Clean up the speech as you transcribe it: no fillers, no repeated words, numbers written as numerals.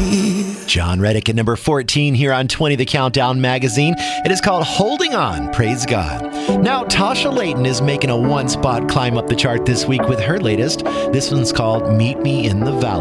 John Reddick at number 14 here on 20 The Countdown magazine. It is called Holding On, Praise God. Now, Tasha Layton is making a one-spot climb up the chart this week with her latest. This one's called Meet Me in the Valley.